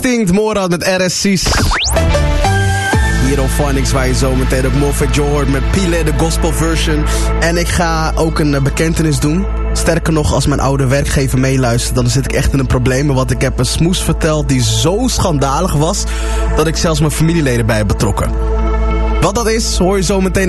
Stinkt Morad met RSC's. Hier op Phonics, waar je zo meteen ook Moffat Joe hoort met Pile, de gospel version. En ik ga ook een bekentenis doen. Sterker nog, als mijn oude werkgever meeluistert, dan zit ik echt in een probleem. Want ik heb een smoes verteld die zo schandalig was, dat ik zelfs mijn familieleden bij heb betrokken. Wat dat is, hoor je zo meteen